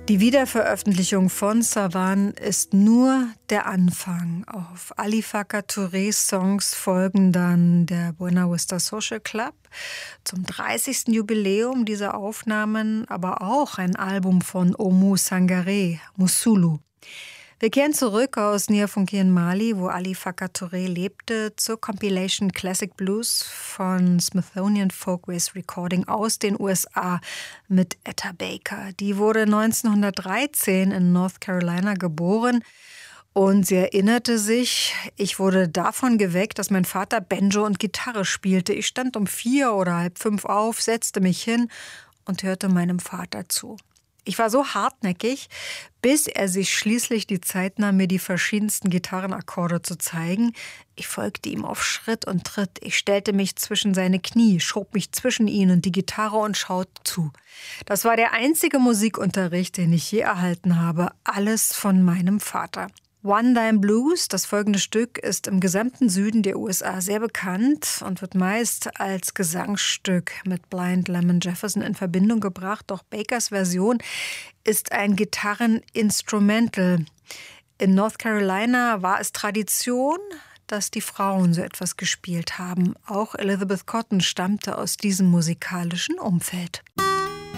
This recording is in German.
Die Wiederveröffentlichung von Savan ist nur der Anfang. Auf Ali Farka Tourés Songs folgen dann der Buena Vista Social Club zum 30. Jubiläum dieser Aufnahmen, aber auch ein Album von Oumou Sangaré, Musulu. Wir kehren zurück aus Niafunki in Mali, wo Ali Farka Touré lebte, zur Compilation Classic Blues von Smithsonian Folkways Recording aus den USA mit Etta Baker. Die wurde 1913 in North Carolina geboren und sie erinnerte sich, ich wurde davon geweckt, dass mein Vater Banjo und Gitarre spielte. Ich stand um 4 oder halb 5 auf, setzte mich hin und hörte meinem Vater zu. Ich war so hartnäckig, bis er sich schließlich die Zeit nahm, mir die verschiedensten Gitarrenakkorde zu zeigen. Ich folgte ihm auf Schritt und Tritt. Ich stellte mich zwischen seine Knie, schob mich zwischen ihn und die Gitarre und schaute zu. Das war der einzige Musikunterricht, den ich je erhalten habe. Alles von meinem Vater. One Dime Blues, das folgende Stück, ist im gesamten Süden der USA sehr bekannt und wird meist als Gesangsstück mit Blind Lemon Jefferson in Verbindung gebracht. Doch Bakers Version ist ein Gitarreninstrumental. In North Carolina war es Tradition, dass die Frauen so etwas gespielt haben. Auch Elizabeth Cotten stammte aus diesem musikalischen Umfeld.